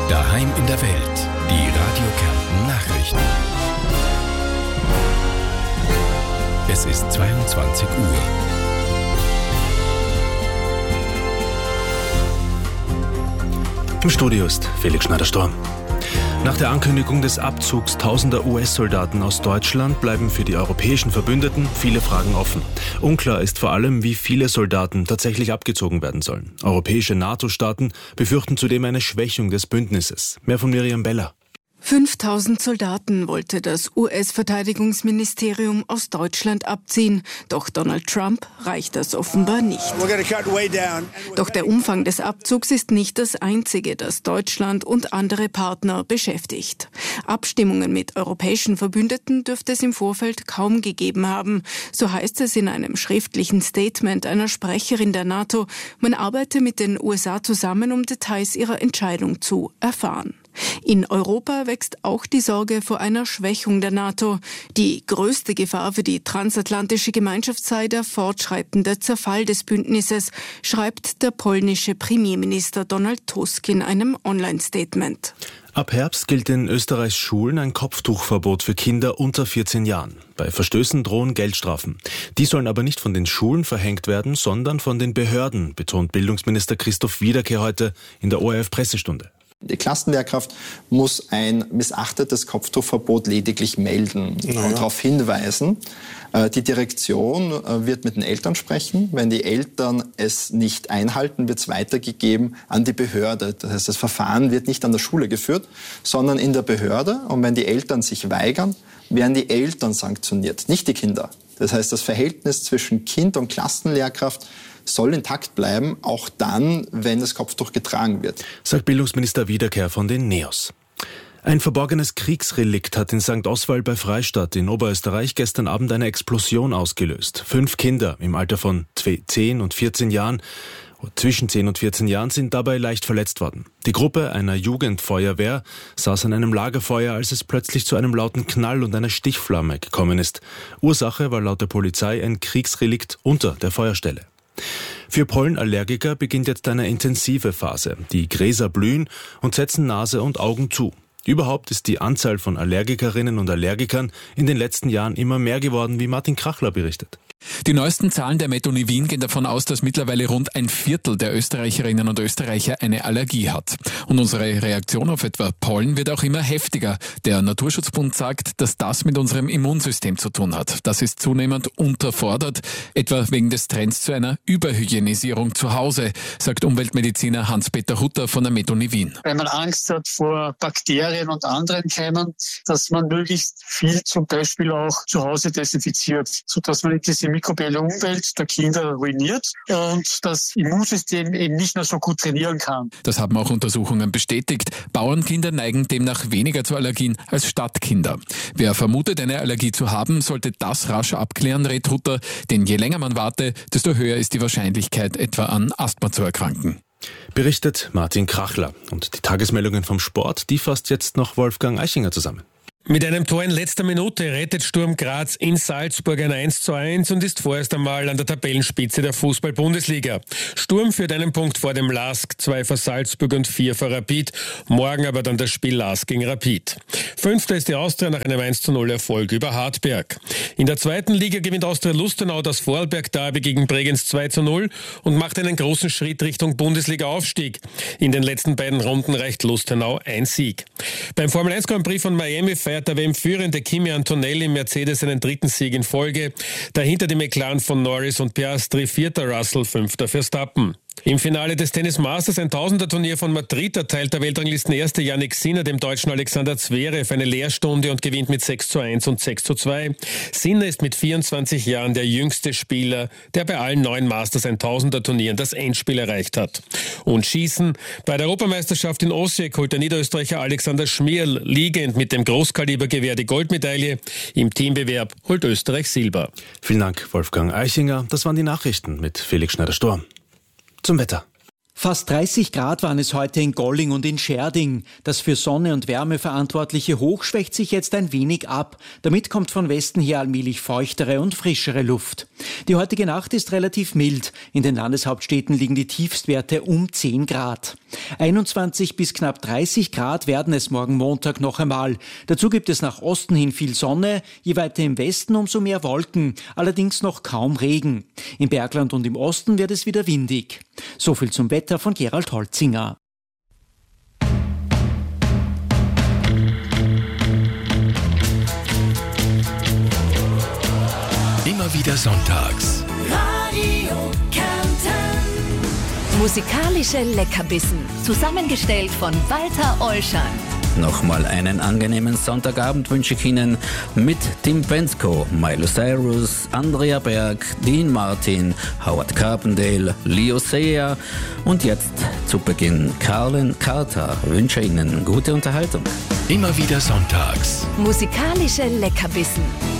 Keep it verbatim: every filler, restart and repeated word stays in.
Daheim in der Welt. Die Radio Kärnten Nachrichten. Es ist zweiundzwanzig Uhr. Im Studio ist Felix Schneider-Storm. Nach der Ankündigung des Abzugs tausender U S-Soldaten aus Deutschland bleiben für die europäischen Verbündeten viele Fragen offen. Unklar ist vor allem, wie viele Soldaten tatsächlich abgezogen werden sollen. Europäische NATO-Staaten befürchten zudem eine Schwächung des Bündnisses. Mehr von Miriam Beller. fünftausend Soldaten wollte das U S-Verteidigungsministerium aus Deutschland abziehen. Doch Donald Trump reicht das offenbar nicht. Doch der Umfang des Abzugs ist nicht das einzige, das Deutschland und andere Partner beschäftigt. Abstimmungen mit europäischen Verbündeten dürfte es im Vorfeld kaum gegeben haben. So heißt es in einem schriftlichen Statement einer Sprecherin der NATO. Man arbeite mit den U S A zusammen, um Details ihrer Entscheidung zu erfahren. In Europa wächst auch die Sorge vor einer Schwächung der NATO. Die größte Gefahr für die transatlantische Gemeinschaft sei der fortschreitende Zerfall des Bündnisses, schreibt der polnische Premierminister Donald Tusk in einem Online-Statement. Ab Herbst gilt in Österreichs Schulen ein Kopftuchverbot für Kinder unter vierzehn Jahren. Bei Verstößen drohen Geldstrafen. Die sollen aber nicht von den Schulen verhängt werden, sondern von den Behörden, betont Bildungsminister Christoph Wiederkehr heute in der O R F-Pressestunde. Die Klassenlehrkraft muss ein missachtetes Kopftuchverbot lediglich melden naja. und darauf hinweisen. Die Direktion wird mit den Eltern sprechen. Wenn die Eltern es nicht einhalten, wird es weitergegeben an die Behörde. Das heißt, das Verfahren wird nicht an der Schule geführt, sondern in der Behörde. Und wenn die Eltern sich weigern, werden die Eltern sanktioniert, nicht die Kinder. Das heißt, das Verhältnis zwischen Kind und Klassenlehrkraft soll intakt bleiben, auch dann, wenn das Kopftuch getragen wird. Sagt Bildungsminister Wiederkehr von den NEOS. Ein verborgenes Kriegsrelikt hat in Sankt Oswald bei Freistadt in Oberösterreich gestern Abend eine Explosion ausgelöst. Fünf Kinder im Alter von zehn und vierzehn Jahren, zwischen zehn und vierzehn Jahren, sind dabei leicht verletzt worden. Die Gruppe einer Jugendfeuerwehr saß an einem Lagerfeuer, als es plötzlich zu einem lauten Knall und einer Stichflamme gekommen ist. Ursache war laut der Polizei ein Kriegsrelikt unter der Feuerstelle. Für Pollenallergiker beginnt jetzt eine intensive Phase. Die Gräser blühen und setzen Nase und Augen zu. Überhaupt ist die Anzahl von Allergikerinnen und Allergikern in den letzten Jahren immer mehr geworden, wie Martin Krachler berichtet. Die neuesten Zahlen der Methoni Wien gehen davon aus, dass mittlerweile rund ein Viertel der Österreicherinnen und Österreicher eine Allergie hat. Und unsere Reaktion auf etwa Pollen wird auch immer heftiger. Der Naturschutzbund sagt, dass das mit unserem Immunsystem zu tun hat. Das ist zunehmend unterfordert, etwa wegen des Trends zu einer Überhygienisierung zu Hause, sagt Umweltmediziner Hans-Peter Hutter von der Methoni Wien. Wenn man Angst hat vor Bakterien und anderen Keimen, dass man möglichst viel zum Beispiel auch zu Hause desinfiziert, sodass man diese mikrobielle Umwelt der Kinder ruiniert und das Immunsystem eben nicht mehr so gut trainieren kann. Das haben auch Untersuchungen bestätigt. Bauernkinder neigen demnach weniger zu Allergien als Stadtkinder. Wer vermutet, eine Allergie zu haben, sollte das rasch abklären, rät Hutter, denn je länger man warte, desto höher ist die Wahrscheinlichkeit, etwa an Asthma zu erkranken. Berichtet Martin Krachler. Und die Tagesmeldungen vom Sport, die fasst jetzt noch Wolfgang Eichinger zusammen. Mit einem Tor in letzter Minute rettet Sturm Graz in Salzburg ein eins zu eins und ist vorerst einmal an der Tabellenspitze der Fußball-Bundesliga. Sturm führt einen Punkt vor dem LASK, zwei vor Salzburg und vier vor Rapid. Morgen aber dann das Spiel LASK gegen Rapid. Fünfter ist die Austria nach einem eins zu null Erfolg über Hartberg. In der zweiten Liga gewinnt Austria Lustenau das Vorarlberg-Derby gegen Bregenz zwei zu null und macht einen großen Schritt Richtung Bundesliga-Aufstieg. In den letzten beiden Runden reicht Lustenau ein Sieg. Beim Formel eins Grand Prix von Miami feiert der W M-führende Kimi Antonelli im Mercedes seinen dritten Sieg in Folge. Dahinter die McLaren von Norris und Piastri, vierter Russell, fünfter Verstappen. Im Finale des Tennis Masters ein Tausender-Turnier von Madrid erteilt der Weltranglistenerste Jannik Sinner dem deutschen Alexander Zverev eine Lehrstunde und gewinnt mit sechs zu eins und sechs zu zwei. Sinner ist mit vierundzwanzig Jahren der jüngste Spieler, der bei allen neun Masters ein Tausender-Turnieren das Endspiel erreicht hat. Und Schießen. Bei der Europameisterschaft in Osijek holt der Niederösterreicher Alexander Schmierl liegend mit dem Großkalibergewehr die Goldmedaille. Im Teambewerb holt Österreich Silber. Vielen Dank, Wolfgang Eichinger. Das waren die Nachrichten mit Felix Schneider-Storm. Zum Wetter. Fast dreißig Grad waren es heute in Golling und in Scherding. Das für Sonne und Wärme verantwortliche Hoch schwächt sich jetzt ein wenig ab. Damit kommt von Westen her allmählich feuchtere und frischere Luft. Die heutige Nacht ist relativ mild. In den Landeshauptstädten liegen die Tiefstwerte um zehn Grad. einundzwanzig bis knapp dreißig Grad werden es morgen Montag noch einmal. Dazu gibt es nach Osten hin viel Sonne, je weiter im Westen umso mehr Wolken, allerdings noch kaum Regen. Im Bergland und im Osten wird es wieder windig. So viel zum Wetter von Gerald Holzinger. Immer wieder sonntags. Radio Kärnten. Musikalische Leckerbissen. Zusammengestellt von Walter Olschan. Nochmal einen angenehmen Sonntagabend wünsche ich Ihnen mit Tim Bensko, Miley Cyrus, Andrea Berg, Dean Martin, Howard Carpendale, Leo Sayer und jetzt zu Beginn Carlin Carter. Wünsche Ihnen gute Unterhaltung. Immer wieder sonntags. Musikalische Leckerbissen.